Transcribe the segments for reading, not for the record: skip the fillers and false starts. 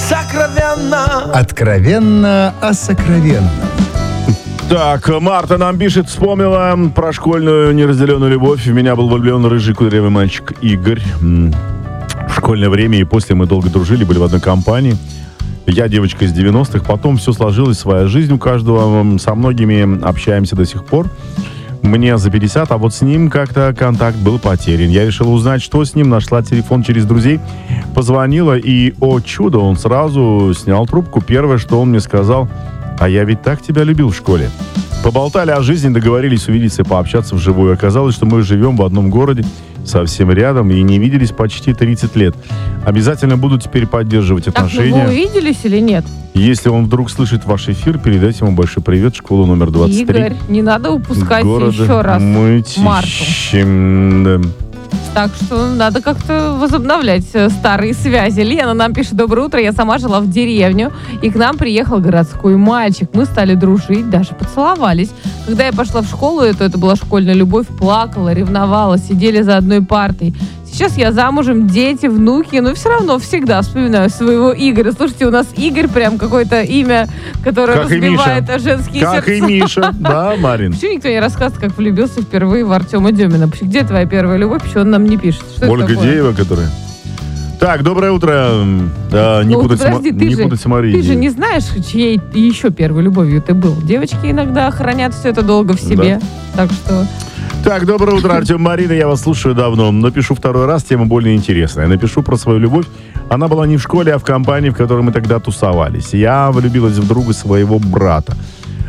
сокровенно. Откровенно о сокровенном. Так, Марта нам пишет, вспомнила про школьную неразделенную любовь. В меня был влюблен рыжий кудрявый мальчик Игорь. В школьное время и после мы долго дружили, были в одной компании. Я девочка из 90-х, потом все сложилось, своя жизнь у каждого. Со многими общаемся до сих пор. Мне за 50, а вот с ним как-то контакт был потерян. Я решила узнать, что с ним, нашла телефон через друзей, позвонила, и, о чудо, он сразу снял трубку. Первое, что он мне сказал: «А я ведь так тебя любил в школе». Поболтали о жизни, договорились увидеться и пообщаться вживую. Оказалось, что мы живем в одном городе, совсем рядом, и не виделись почти 30 лет. Обязательно буду теперь поддерживать отношения. Так, ну вы увиделись или нет? Если он вдруг слышит ваш эфир, передайте ему большой привет, школу номер 23. Игорь, не надо упускать города еще раз Марту. Да. Так что надо как-то возобновлять старые связи. Лена нам пишет: доброе утро, я сама жила в деревню, и к нам приехал городской мальчик. Мы стали дружить, даже поцеловались. Когда я пошла в школу, это была школьная любовь, плакала, ревновала, сидели за одной партой. Сейчас я замужем, дети, внуки, но все равно всегда вспоминаю своего Игоря. Слушайте, у нас Игорь прям какое-то имя, которое как разбивает женские сердца. Как и Миша, да, Марин? Почему никто не рассказывает, как влюбился впервые в Артема Демина? Где твоя первая любовь? Почему он нам не пишет? Что Ольга это такое? Деева, которая... Так, доброе утро. Не путать с Марией. Ты же не знаешь, чьей еще первой любовью ты был. Девочки иногда хранят все это долго в себе. Да. Так что... Так, доброе утро, Артем, Марина, я вас слушаю давно. Напишу второй раз, тема более интересная. Напишу про свою любовь. Она была не в школе, а в компании, в которой мы тогда тусовались. Я влюбилась в друга своего брата.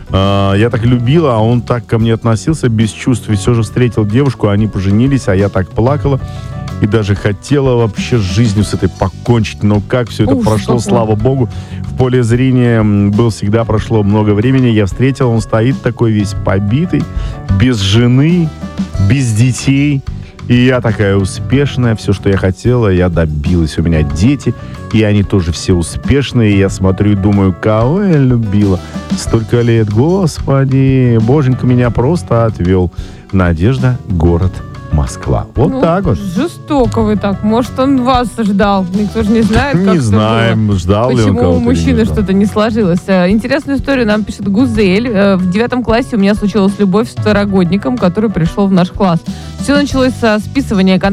Я так любила, а он так ко мне относился без чувств. И все же встретил девушку, они поженились, а я так плакала. И даже хотела вообще с жизнью с этой покончить. Но как все это прошло, слава богу. В поле зрения был всегда, прошло много времени. Я встретил, он стоит такой весь побитый, без жены, без детей. И я такая успешная. Все, что я хотела, я добилась. У меня дети, и они тоже все успешные. И я смотрю и думаю, кого я любила столько лет. Господи, боженька меня просто отвел. Надежда, город Москва. Вот так вот. Жестоко вы так. Может, он вас ждал. Никто же не знает, как не знаем, ждал ли он почему кого-то. У мужчины что-то не сложилось. Интересную историю нам пишет Гузель. В 9 классе у меня случилась любовь с второгодником, который пришел в наш класс. Все началось со списывания